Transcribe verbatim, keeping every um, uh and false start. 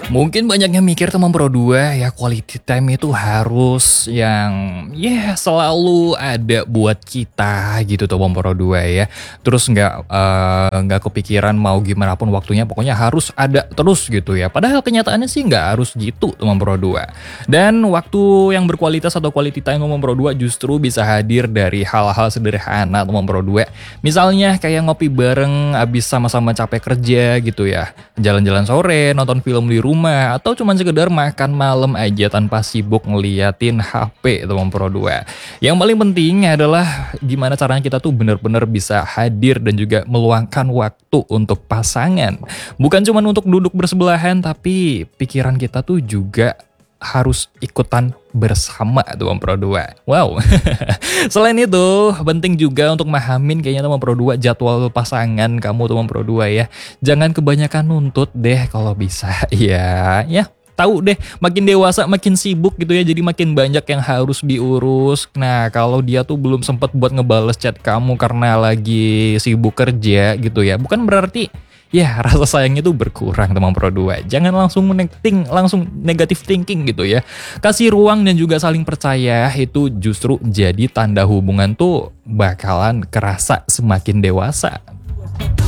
Mungkin banyak yang mikir teman Pro dua ya quality time itu harus yang ya selalu ada buat kita gitu teman Pro dua ya. Terus nggak eh, nggak kepikiran mau gimana pun waktunya pokoknya harus ada terus gitu ya. Padahal kenyataannya sih nggak harus gitu teman Pro dua. Dan waktu yang berkualitas atau quality time teman Pro dua justru bisa hadir dari hal-hal sederhana teman Pro dua. Misalnya kayak ngopi bareng abis sama-sama capek kerja gitu ya. Jalan-jalan sore, nonton film di rumah, atau cuma sekedar makan malam aja tanpa sibuk ngeliatin H P teman Pro dua. Yang paling penting adalah gimana caranya kita tuh bener-bener bisa hadir dan juga meluangkan waktu untuk pasangan. Bukan cuma untuk duduk bersebelahan, tapi pikiran kita tuh juga harus ikutan bersama teman Pro dua. Wow. Selain itu, penting juga untuk mahamin kayaknya teman Pro dua jadwal pasangan kamu teman Pro dua ya. Jangan kebanyakan nuntut deh kalau bisa. Ya, ya. Tahu deh, makin dewasa makin sibuk gitu ya, jadi makin banyak yang harus diurus. Nah, kalau dia tuh belum sempat buat ngebales chat kamu karena lagi sibuk kerja gitu ya, bukan berarti ya rasa sayangnya tuh berkurang teman Pro dua. Jangan langsung menekting, langsung negatif thinking gitu ya. Kasih ruang dan juga saling percaya itu justru jadi tanda hubungan tuh bakalan kerasa semakin dewasa.